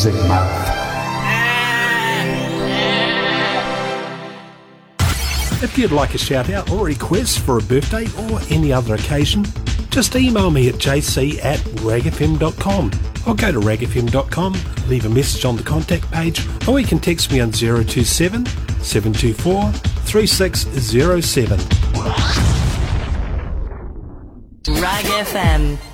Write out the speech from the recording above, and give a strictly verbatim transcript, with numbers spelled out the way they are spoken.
Music Month. If you'd like a shout out or request for a birthday or any other occasion, just email me at jc at ragfm dot com or go to ragfm dot com, leave a message on the contact page, or you can text me on zero two seven, seven two four, three six zero seven. Rag F M.